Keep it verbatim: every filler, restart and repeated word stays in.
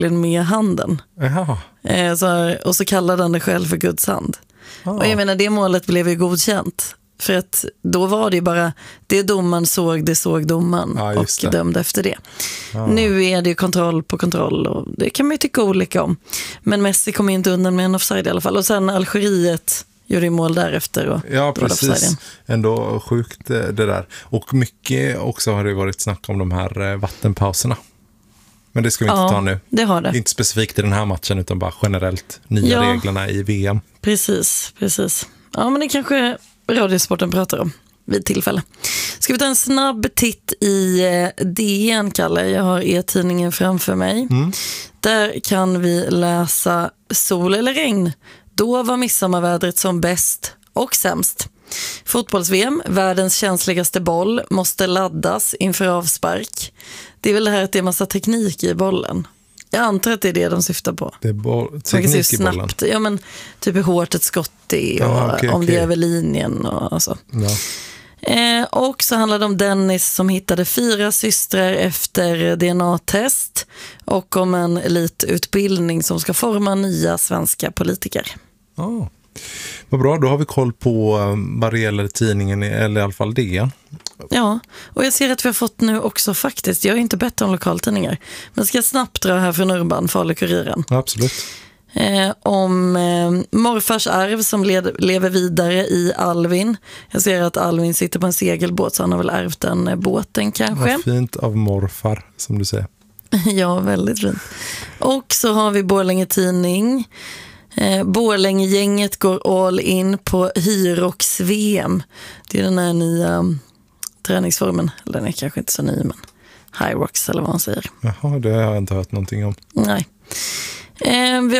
med handen. Jaha. Eh, så, och så kallade han det själv för Guds hand. Ah. Och jag menar, det målet blev ju godkänt. För att då var det ju bara det domaren såg, det såg domaren Ja, och just det. dömde efter det. Ah. Nu är det ju kontroll på kontroll och det kan man ju tycka olika om. Men Messi kom inte undan med en offside i alla fall. Och sen Algeriet gjorde ju mål därefter. Och Ja, precis. offsiden. Ändå sjukt eh, det där. Och mycket också har det varit snack om de här eh, vattenpauserna. Men det ska vi inte Ja, ta nu. det har det. Inte specifikt i den här matchen utan bara generellt nya Ja. reglerna i V M. Precis, precis. Ja, men det kanske Radiosporten pratar om vid tillfälle. Ska vi ta en snabb titt i eh, D N, Kalle? Jag har e-tidningen framför mig. Mm. Där kan vi läsa sol eller regn. Då var midsommarvädret som bäst och sämst. Fotbolls-V M, världens känsligaste boll, måste laddas inför avspark. Det är väl det här att det är massa teknik i bollen. Jag antar att det är det de syftar på. Det är bo- Man kan se teknik i bollen. snabbt, ja, men typ hur hårt ett skott är och Aha, okej, om okej. det är över linjen och så. Ja. Eh, och så handlar det om Dennis som hittade fyra systrar efter D N A-test och om en elitutbildning som ska forma nya svenska politiker. Ah. Vad bra, då har vi koll på um, vad det gäller tidningen, eller i alla fall det. Ja, och jag ser att vi har fått nu också faktiskt, jag är inte bättre om lokaltidningar, men ska jag snabbt dra här från Urban, Falu-Kuriren. Ja, absolut. Eh, om eh, morfars arv som led, lever vidare i Alvin. Jag ser att Alvin sitter på en segelbåt, så han har väl ärvt den eh, båten kanske. Vad fint av morfar, som du säger. Ja, väldigt fint. Och så har vi Borlänge Tidning. Eh, Borlänge-gänget går all in på Hyrox-V M. Det är den här nya um, träningsformen. Eller den är kanske inte så ny, men Hyrox eller vad man säger. Jaha, det har jag inte hört någonting om. Nej. Eh, vi